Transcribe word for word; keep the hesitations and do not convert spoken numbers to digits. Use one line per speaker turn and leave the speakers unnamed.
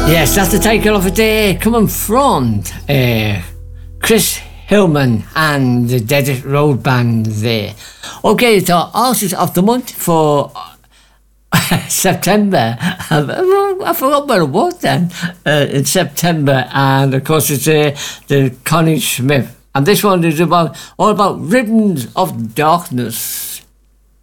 Yes, that's the title of it there, coming from uh, Chris Hillman and the Desert Road Band there. Okay, so Artist of the Month for September. I forgot what it was then. Uh, in September, and of course it's uh, the Connie Smith. And this one is about all about Ribbons of Darkness.